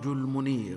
السراج المنير،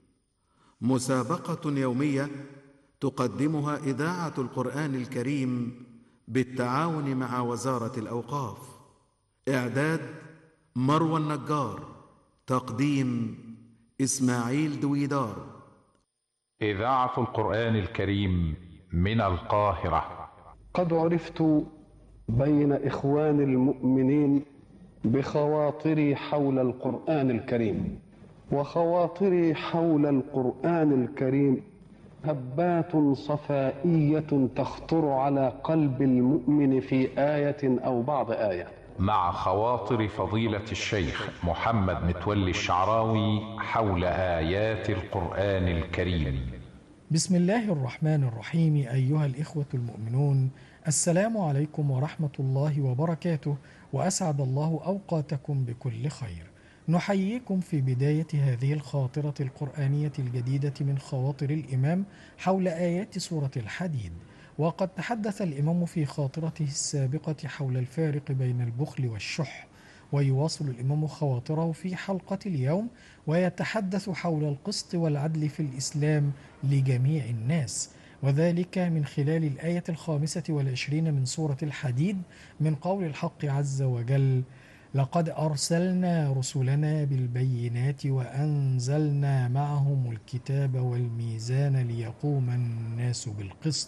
مسابقة يومية تقدمها إذاعة القرآن الكريم بالتعاون مع وزارة الأوقاف. إعداد مروى النجار، تقديم إسماعيل دويدار. إذاعة القرآن الكريم من القاهرة. قد عرفت بين إخوان المؤمنين بخواطري حول القرآن الكريم، وخواطري حول القرآن الكريم هبات صفائية تخطر على قلب المؤمن في آية أو بعض آية. مع خواطر فضيلة الشيخ محمد متولي الشعراوي حول آيات القرآن الكريم. بسم الله الرحمن الرحيم. أيها الإخوة المؤمنون، السلام عليكم ورحمة الله وبركاته، وأسعد الله أوقاتكم بكل خير. نحييكم في بداية هذه الخاطرة القرآنية الجديدة من خواطر الإمام حول آيات سورة الحديد. وقد تحدث الإمام في خاطرته السابقة حول الفارق بين البخل والشح، ويواصل الإمام خواطره في حلقة اليوم ويتحدث حول القسط والعدل في الإسلام لجميع الناس، وذلك من خلال الآية 25 من سورة الحديد من قول الحق عز وجل: لقد أرسلنا رسلنا بالبينات وأنزلنا معهم الكتاب والميزان ليقوم الناس بالقسط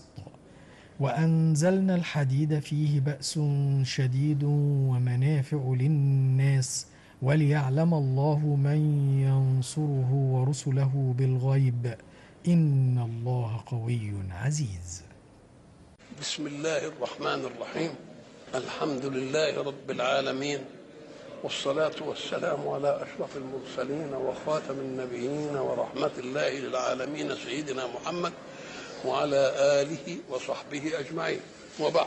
وأنزلنا الحديد فيه بأس شديد ومنافع للناس وليعلم الله من ينصره ورسله بالغيب إن الله قوي عزيز. بسم الله الرحمن الرحيم. الحمد لله رب العالمين، والصلاة والسلام على أشرف المرسلين وخاتم النبيين ورحمة الله للعالمين سيدنا محمد وعلى آله وصحبه أجمعين، وبعد.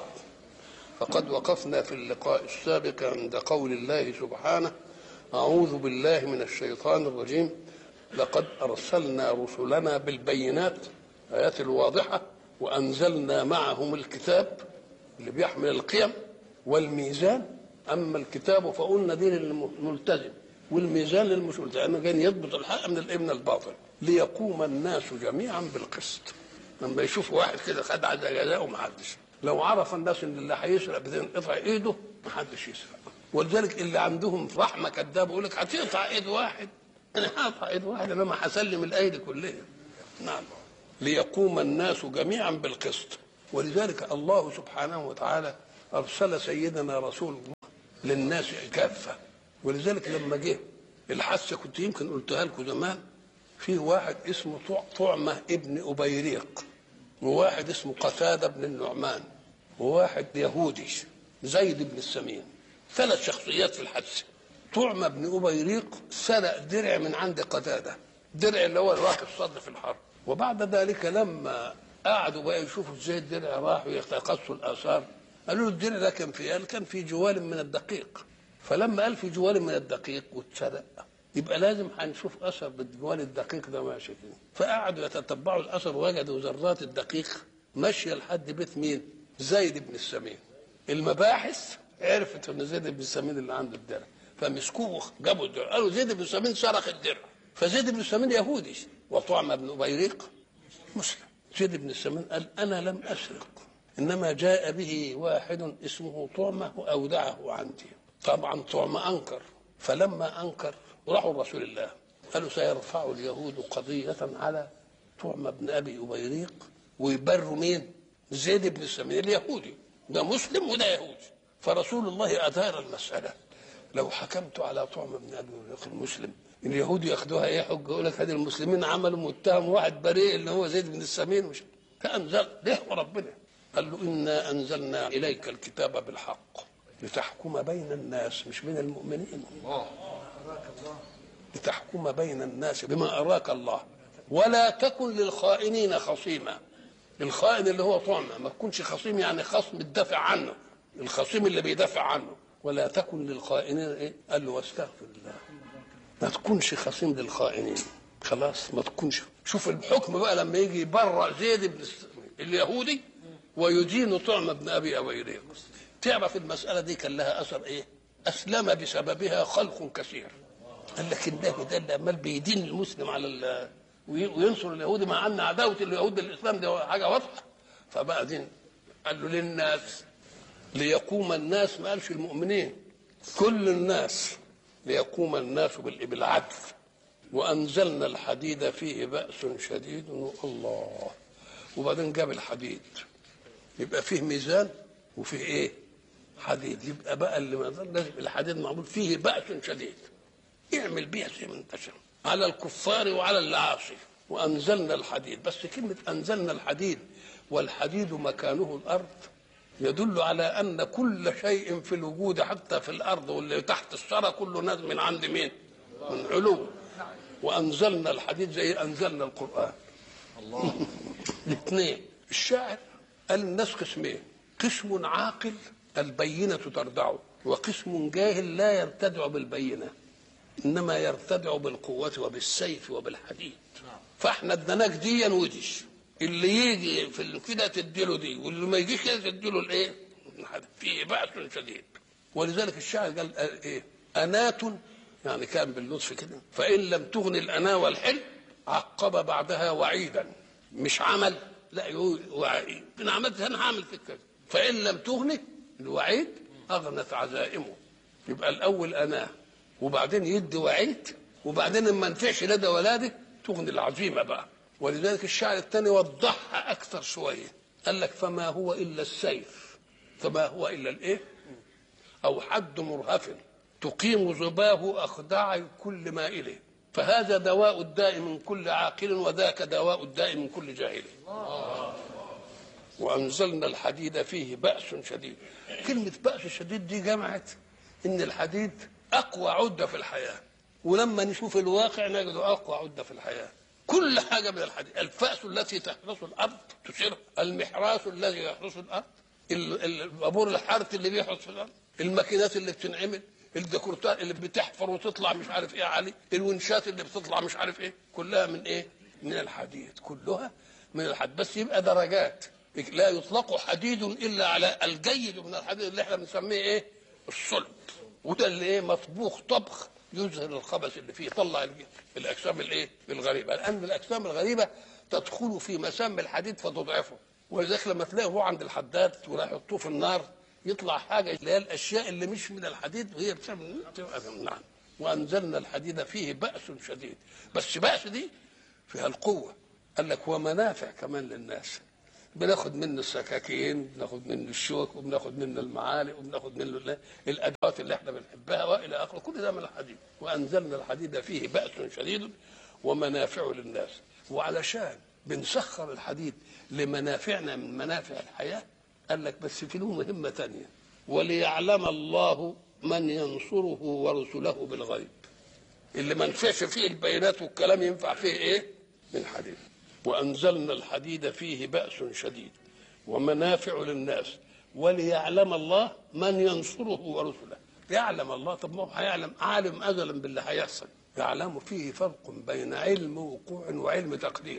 فقد وقفنا في اللقاء السابق عند قول الله سبحانه: أعوذ بالله من الشيطان الرجيم، لقد أرسلنا رسلنا بالبينات، آيات الواضحة، وأنزلنا معهم الكتاب اللي بيحمل القيم والميزان. أما الكتاب فقلنا دين للملتزم، والميزان للمش ملتزم، لأنه كان يضبط الحق من الباطل، ليقوم الناس جميعا بالقسط. لما يشوفوا واحد كده خد على جزاءه ما حدش، لو عرف الناس ان اللي هيسرق بتنقطع ايده ما حدش يسرق. ولذلك اللي عندهم رحمه كذاب يقول لك هتقطع ايد واحد، انا هقطع ايد واحد انما هسلم الايدي كلها. نعم، ليقوم الناس جميعا بالقسط. ولذلك الله سبحانه وتعالى ارسل سيدنا رسول للناس كافه. ولذلك لما جه الحث كنت يمكن قلتها لكم زمان، في واحد اسمه طعمة ابن أبيريق، وواحد اسمه قتادة بن النعمان، وواحد يهودي زيد بن السمين. 3 شخصيات في الحدث. طعمة بن أبيريق سرق درع من عند قتادة، درع اللي هو راكب صدر في الحرب. وبعد ذلك لما قعدوا بقى يشوفوا ازاي الدرع راح ويقتصوا الآثار، قالوا له الدرع ده كان فيه؟ قال كان فيه جوال من الدقيق. فلما قال في جوال من الدقيق واتسرق، يبقى لازم هنشوف اثر بالجوال الدقيق ده ماشي كده. فقعدوا يتتبعوا الاثر وجدوا ذرات الدقيق ماشيه لحد بيت مين؟ زيد بن السمين. المباحث عرفت ان زيد بن السمين اللي عنده الدرع، فمسكوه جابوا الدرع، قالوا زيد بن السمين سرق الدرع. فزيد بن السمين يهودي وطعمة بن أبيريق مسلم. زيد بن السمين قال انا لم اسرق، انما جاء به واحد اسمه طعمة واودعه عندي. طبعا طعمة انكر، فلما انكر وراحوا رسول الله قالوا سيرفع اليهود قضية على طعمة بن أبي أبيريق ويبروا مين؟ زيد بن السمين اليهودي، ده مسلم وده يهودي. فرسول الله أدار المسألة: لو حكمت على طعمة بن أبي أبيريق المسلم، اليهود ياخدوها ايه حجه؟ يقول لك هذه المسلمين عملوا متهم واحد بريء اللي هو زيد بن السمين. مش فأنزل ليه ربنا قال له: إنا أنزلنا إليك الكتاب بالحق لتحكم بين الناس، مش بين المؤمنين، لتحكم بين الناس بما أراك الله ولا تكن للخائنين خصيما. الخائن اللي هو طعمة ما تكونش خصيم، يعني خصم تدافع عنه، الخصيم اللي بيدافع عنه. ولا تكن للخائنين ايه؟ قال له: واستغفر الله. ما تكونش خصيم للخائنين، خلاص ما تكونش. شوف الحكم بقى لما يجي يبرأ زيد بن اليهودي ويدين طعمة بن أبي أبيريق. تعرف المسألة دي كان لها أثر ايه؟ أسلم بسببها خلق كثير. قال لك النبي ده اللي عمال بيدين المسلم على وينصر اليهودي، مع ان عداوه اليهود للاسلام دي حاجه واضحه. فبقى دين قال له للناس ليقوم الناس، ما قالش المؤمنين، كل الناس، ليقوم الناس بالعدل. وانزلنا الحديد فيه باس شديد. الله. وبعدين جاب الحديد، يبقى فيه ميزان وفيه ايه؟ حديد. يبقى بقى اللي لازم الحديد معمول فيه باس شديد، يعمل بيها زي ما انت شايف على الكفار وعلى العاصي. وانزلنا الحديد، بس كلمه انزلنا الحديد والحديد مكانه الارض يدل على ان كل شيء في الوجود حتى في الارض واللي تحت الثرى كله نازل من عند مين؟ من علو. وانزلنا الحديد زي انزلنا القران. الله. الاثنين. الشاعر قال الناس قسمين: قسم عاقل البينه تردعه، وقسم جاهل لا يرتدع بالبينه انما يرتدع بالقوه وبالسيف وبالحديد. فاحنا ادناك ديا وديش، اللي يجي في كده تديله دي، واللي ما يجيش كده تديله الايه؟ فيه بأس شديد. ولذلك الشاعر قال ايه؟ انات، يعني كان باللطف كده، فان لم تغني الأنا والحل عقب بعدها وعيدا. مش عمل، لا وعيد، انا عملت انا هعمل فيك كده. فان لم تغني الوعيد اغنت عزائمه. يبقى الاول أنا، وبعدين يدي وعيد، وبعدين ما نفعش لدى ولاده تغني العزيمه بقى. ولذلك الشاعر الثاني وضحها اكثر شويه، قال لك فما هو الا السيف، فما هو الا الايه؟ او حد مرهف تقيم ظباه اخداع كل مائل، فهذا دواء الداء من كل عاقل، وذاك دواء الداء من كل جاهل. وانزلنا الحديد فيه بأس شديد. كلمه بأس شديد دي جمعت ان الحديد اقوى عده في الحياه، ولما نشوف الواقع نجد اقوى عده في الحياه. كل حاجه من الحديد، الفأس التي تحرس الارض تسيرها، المحراس الذي يحرس الارض، البابور الحارث اللي بيحرس في الارض، الماكينات اللي بتنعمل، الديكورتات اللي بتحفر وتطلع مش عارف ايه علي، الونشات اللي بتطلع مش عارف ايه، كلها من ايه؟ من الحديد، كلها من الحديد. بس يبقى درجات، لا يطلق حديد الا على الجيد من الحديد اللي احنا بنسميه ايه؟ الصلب. وده اللي ايه؟ مطبوخ طبخ يظهر الخبث اللي فيه، يطلع الاجسام الايه؟ الغريبه. لان الاجسام الغريبه تدخل في مسام الحديد فتضعفه. ولذلك لما تلاقيه هو عند الحداد وراح يحطوه في النار يطلع حاجه اللي هي الاشياء اللي مش من الحديد وهي بسبب. نعم. وانزلنا الحديد فيه بأس شديد. بس بأس دي فيها القوه. قال لك ومنافع كمان للناس، بناخد منه السكاكين، بناخد منه الشوك، وبناخد منه المعالق، وبناخد منه الادوات اللي احنا بنحبها والى اخره، كل ده من الحديد. وانزلنا الحديد فيه بأس شديد ومنافع للناس. وعلشان بنسخر الحديد لمنافعنا من منافع الحياه، قال لك بس في له مهمه ثانيه: وليعلم الله من ينصره ورسله بالغيب. اللي ما نفعش فيه البيانات والكلام ينفع فيه ايه؟ من حديد. وأنزلنا الحديد فيه بأس شديد ومنافع للناس وليعلم الله من ينصره ورسله. يعلم الله، طب ما هو هيعلم، عالم أزلا باللي هيحصل. يعلم فيه فرق بين علم وقوع وعلم تقدير.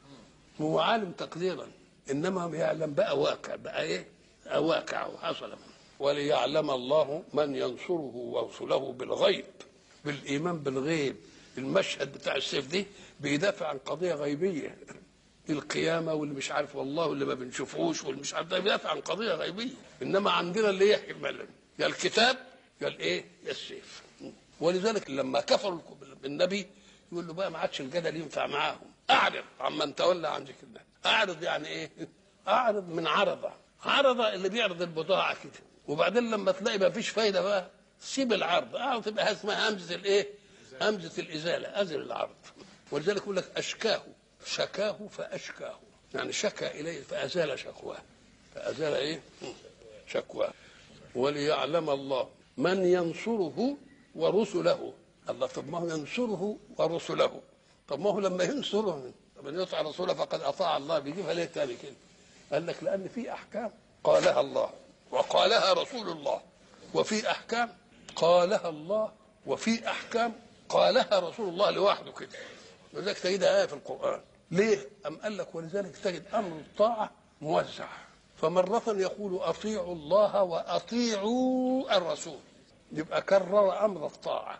هو عالم تقديرا، إنما يعلم بقى واقع، بقى إيه؟ واقع وحصل. وليعلم الله من ينصره ورسله بالغيب، بالإيمان بالغيب. المشهد بتاع السيف دي بيدافع عن قضيه غيبيه، القيامه واللي مش عارف والله واللي ما بنشوفوش واللي مش عارف، ده بيدافع عن قضيه غيبيه. انما عندنا اللي يحمل يا الكتاب يا الايه؟ يا السيف. ولذلك لما كفروا بالنبي يقول له بقى ما عادش الجدل ينفع معاهم، اعرض عمن تولى عن ذكر الله. اعرض يعني ايه؟ اعرض من عرضه اللي بيعرض البضاعه كده، وبعدين لما تلاقي ما فيش فايده بقى سيب العرض. تبقى اسمها همزه الايه؟ همزه الازاله، ازل العرض. ولذلك يقول لك اشكاه، شكاه فاشكاه، يعني شكا اليه فازال شكواه، فازال ايه؟ شكواه. وليعلم الله من ينصره ورسله. الله، طب ما هو ينصره ورسله، طب ما هو لما ينصره من يطع رسوله فقد اطاع الله، بيجيبها ليه تاني كده؟ قال لك لان في احكام قالها الله وقالها رسول الله، وفي احكام قالها الله وفي احكام قالها رسول الله لوحده كده. ولذلك تجدها آية في القرآن. ليه؟ أم قال لك ولذلك تجد أمر الطاعة موزع، فمرة يقول أطيعوا الله وأطيعوا الرسول، يبقى كرر أمر الطاعة،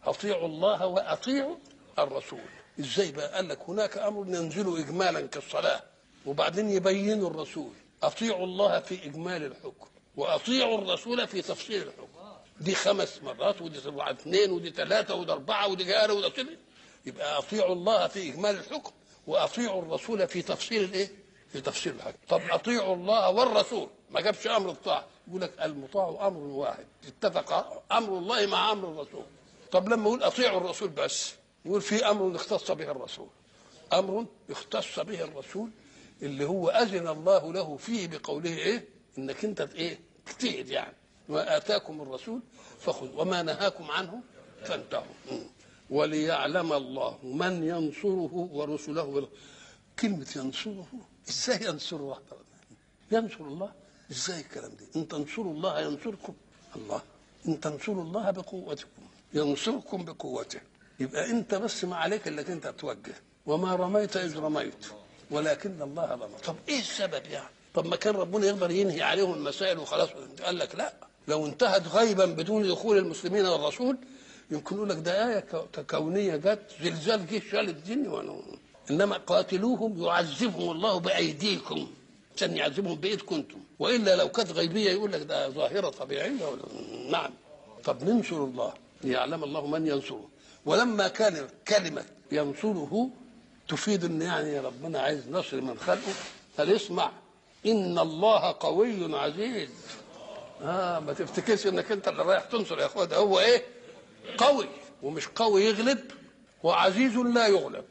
أطيعوا الله وأطيعوا الرسول. إزاي بقى؟ قال لك هناك أمر ينزل إجمالا كالصلاة، وبعدين يبين الرسول. أطيعوا الله في إجمال الحكم، وأطيعوا الرسول في تفصيل الحكم. دي 5 مرات، ودي 2 ودي 3 ودي 4 ودي جارة ودي كده. يبقى أطيعوا الله في إجمال الحكم، وأطيعوا الرسول في تفصيل الإيه؟ في تفصيل الحكم. طب أطيعوا الله والرسول، ما جابش أمر الطاعة، يقول لك المطاع أمر واحد، اتفق أمر الله مع أمر الرسول. طب لما يقول أطيعوا الرسول بس، يقول في أمر اختص به الرسول، أمر اختص به الرسول اللي هو أذن الله له فيه بقوله إيه؟ إنك أنت إيه؟ تجتهد يعني. وآتاكم الرسول فخذوا وما نهاكم عنه فانتهوا. وليعلم الله من ينصره ورسله. كلمة ينصره، ازاي ينصره؟ ينصر الله ازاي الكلام ده؟ ان تنصروا الله ينصركم الله، ان تنصروا الله بقوتكم ينصركم بقوته. يبقى انت بس ما عليك الا انت توجه، وما رميت اذ رميت ولكن الله رمى. طب ايه السبب يعني؟ طب ما كان ربنا يقدر ينهي عليهم المسائل وخلاص. قال لك لا، لو انتهت غيبا بدون دخول المسلمين والرسول يمكن يقول لك ده آية كونية جت، زلزال جه شال الدنيا. إنما قاتلوهم يعذبهم الله بأيديكم، عشان يعذبهم بإيدكم أنتم، وإلا لو كانت غيبية يقول لك ده ظاهرة طبيعية. نعم. طب ننصر الله ليعلم الله من ينصره. ولما كان كلمة ينصره تفيد إن يعني ربنا عايز نصر من خلقه، قال اسمع إن الله قوي عزيز. ما تفتكرش إنك أنت اللي رايح تنصر يا أخويا، ده هو إيه؟ قوي، ومش قوي يغلب، وعزيز لا يغلب.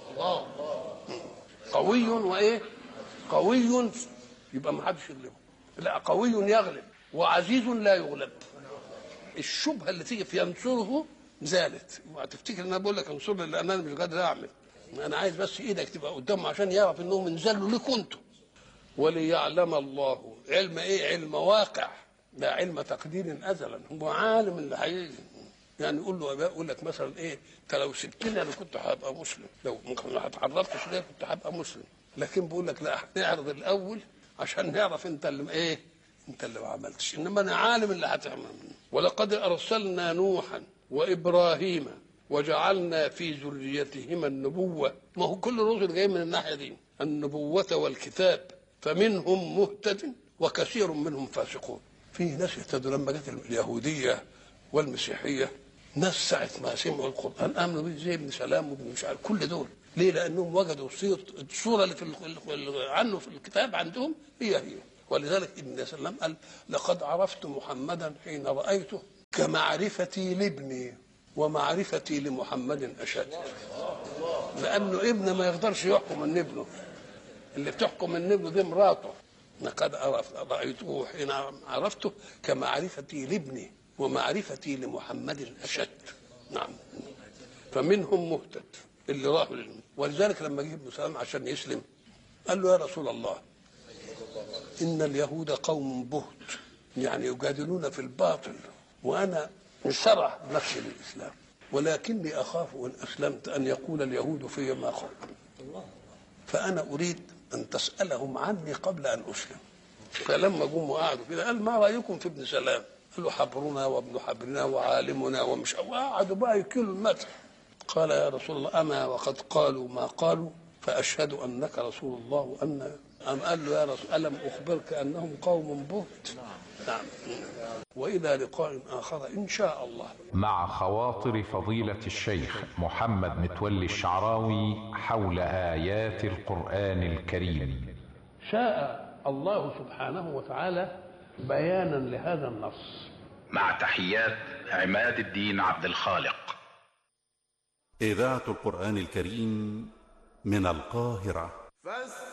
قوي وايه؟ قوي يبقى ما حدش يغلبه، لا قوي يغلب وعزيز لا يغلب. الشبهه اللي تيجي في ينصره زالت. وهتفتكر ان انا بقول لك انصرني لان انا مش قادر اعمل، انا عايز بس ايدك تبقى قدامه عشان يعرف انهم انزلوا لكم انتم. وليعلم الله علم ايه؟ علم واقع، لا علم تقدير ازلا. هو عالم اللي هيجي. يعني يقول لك مثلا ايه؟ انت لو سبتني انا كنت هبقى مسلم، لو ممكن ما اتعرفتش ليه كنت هبقى مسلم. لكن بقول لك لا، نعرض الاول عشان نعرف انت اللي ايه؟ انت اللي ما عملتش، انما انا عالم اللي هتعمل. ولقد ارسلنا نوحا وابراهيم وجعلنا في ذريتهما النبوه. ما هو كل الرسل جاي من الناحيه دي، النبوه والكتاب، فمنهم مهتد وكثير منهم فاسقون. في ناس اهتدوا لما جت اليهوديه والمسيحيه، ناس ساعه ما سمعوا القران امنوا به، زي ابن سلام وابن مش عارف كل دول. ليه؟ لانهم وجدوا الصوره اللي عنه في الكتاب عندهم هي. ولذلك النبي صلى الله عليه وسلم قال لقد عرفت محمدا حين رايته كمعرفتي لابني ومعرفتي لمحمد اشد. لانه ابنه ما يقدرش يحكم من ابنه، اللي بتحكم من ابنه دي مراته. لقد رايته حين عرفته كمعرفتي لابني ومعرفتي لمحمد اشد. نعم. فمنهم مهتد اللي راحوا ولذلك لما جه ابن سلام عشان يسلم قال له يا رسول الله ان اليهود قوم بهت، يعني يجادلون في الباطل، وانا انشرح نفسي للاسلام، ولكني اخاف ان اسلمت ان يقول اليهود في ما قال، فانا اريد ان تسالهم عني قبل ان اسلم. فلما جم وقعدوا كده قال ما رايكم في ابن سلام؟ قال له حبرنا وابن حبرنا وعالمنا ومش، وقعدوا بقى يكيلوا المثل. قال يا رسول الله اما وقد قالوا ما قالوا فاشهد انك رسول الله وان أم قال له يا رسول ألم أخبرك أنهم قوم بهت. نعم. وإلى لقاء آخر إن شاء الله. مع خواطر فضيلة الشيخ محمد متولي الشعراوي حول آيات القرآن الكريم. شاء الله سبحانه وتعالى بيانا لهذا النص. مع تحيات عماد الدين عبد الخالق. إذاعة القرآن الكريم من القاهرة.